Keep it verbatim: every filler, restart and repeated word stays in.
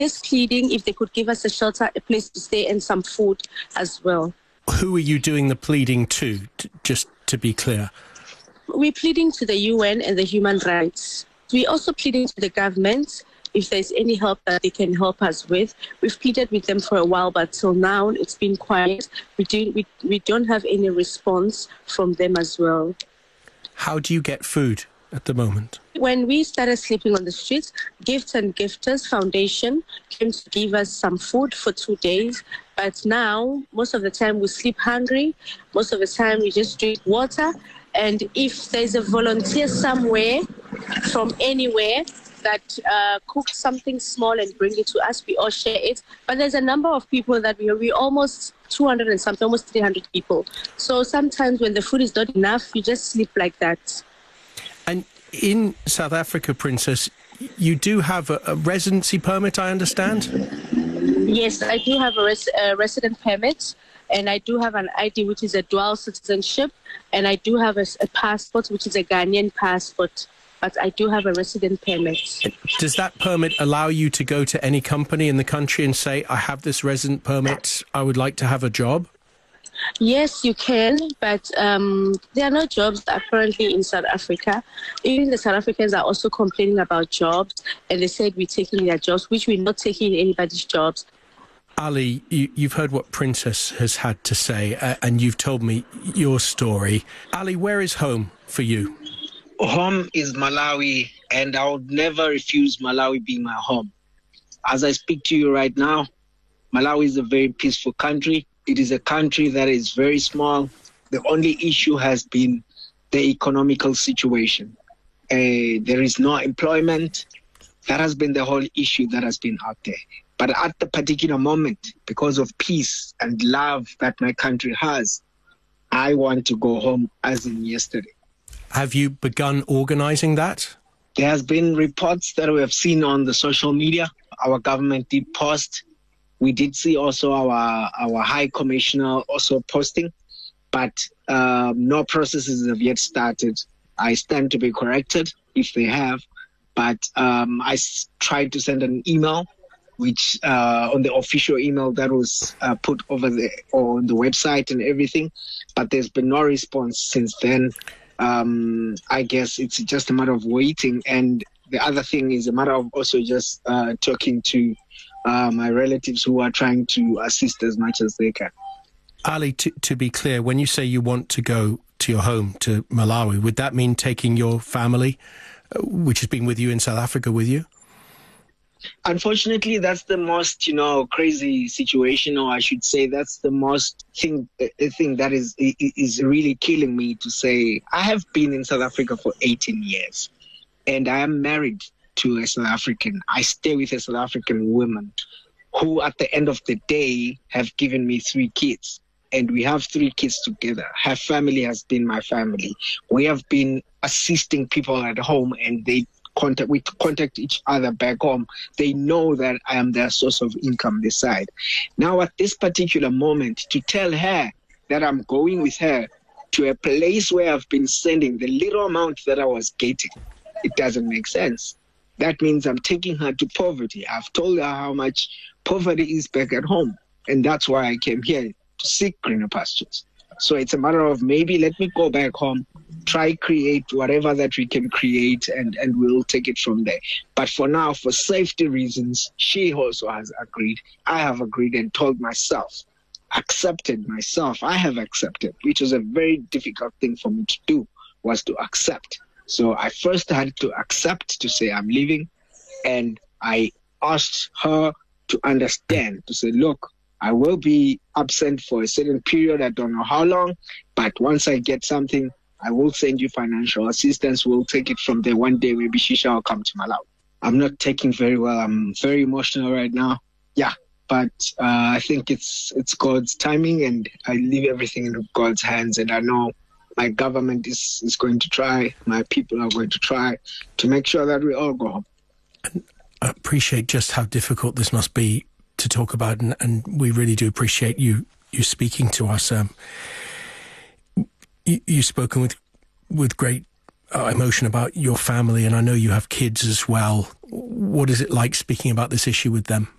just pleading if they could give us a shelter, a place to stay, and some food as well. Who are you doing the pleading to, t- just to be clear? We're pleading to the U N and the human rights. We're also pleading to the government if there's any help that they can help us with. We've pleaded with them for a while, but till now it's been quiet. We, do, we, we don't have any response from them as well. How do you get food at the moment? When we started sleeping on the streets, Gifts and Gifters Foundation came to give us some food for two days. But now, most of the time, we sleep hungry. Most of the time, we just drink water. And if there's a volunteer somewhere, from anywhere, that uh, cooks something small and bring it to us, we all share it. But there's a number of people that we are we almost two hundred and something, almost three hundred people. So sometimes when the food is not enough, you just sleep like that. And in South Africa, Princess, you do have a, a residency permit, I understand? Yes, I do have a, res- a resident permit, and I do have an I D, which is a dual citizenship, and I do have a, a passport, which is a Ghanaian passport. But I do have a resident permit. Does that permit allow you to go to any company in the country and say, I have this resident permit, I would like to have a job? Yes, you can, but um, there are no jobs apparently in South Africa. Even the South Africans are also complaining about jobs, and they said we're taking their jobs, which we're not taking anybody's jobs. Ali, you, you've heard what Princess has had to say, uh, and you've told me your story. Ali, where is home for you? Home is Malawi, and I would never refuse Malawi being my home. As I speak to you right now, Malawi is a very peaceful country. It is a country that is very small. The only issue has been the economical situation. Uh, there is no employment. That has been the whole issue that has been out there. But at the particular moment, because of peace and love that my country has, I want to go home as in yesterday. Have you begun organising that? There has been reports that we have seen on the social media. Our government did post. We did see also our, our High Commissioner also posting, but um, no processes have yet started. I stand to be corrected if they have, but um, I s- tried to send an email, which uh, on the official email that was uh, put over the on the website and everything, but there's been no response since then. Um, I guess it's just a matter of waiting. And the other thing is a matter of also just uh, talking to uh, my relatives who are trying to assist as much as they can. Ali, to, to be clear, when you say you want to go to your home, to Malawi, would that mean taking your family, uh, which has been with you in South Africa, with you? Unfortunately, that's the most, you know, crazy situation, or I should say that's the most thing, uh, thing that is is really killing me to say. I have been in South Africa for eighteen years, and I am married to a South African. I stay with a South African woman who, at the end of the day, have given me three kids, and we have three kids together. Her family has been my family. We have been assisting people at home, and they Contact, we contact each other back home. They know that I am their source of income this side. Now, at this particular moment, to tell her that I'm going with her to a place where I've been sending the little amount that I was getting, it doesn't make sense. That means I'm taking her to poverty. I've told her how much poverty is back at home, and that's why I came here to seek greener pastures. So it's a matter of maybe let me go back home, try create whatever that we can create, and, and we'll take it from there. But for now, for safety reasons, she also has agreed. I have agreed and told myself, accepted myself. I have accepted, which was a very difficult thing for me to do, was to accept. So I first had to accept to say I'm leaving, and I asked her to understand, to say, look, I will be absent for a certain period. I don't know how long, but once I get something, I will send you financial assistance. We'll take it from there. One day, maybe she shall come to Malawi. I'm not taking very well. I'm very emotional right now. Yeah, but uh, I think it's it's God's timing, and I leave everything in God's hands. And I know my government is, is going to try, my people are going to try to make sure that we all go home. And I appreciate just how difficult this must be to talk about, and, and we really do appreciate you you speaking to us. Um, you, you've spoken with with great uh, emotion about your family, and I know you have kids as well. What is it like speaking about this issue with them?